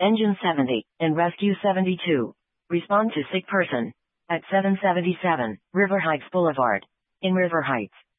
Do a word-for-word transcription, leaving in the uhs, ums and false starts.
Engine seventy, and Rescue seventy-two. Respond to sick person. At seven seventy-seven, River Heights Boulevard. In River Heights.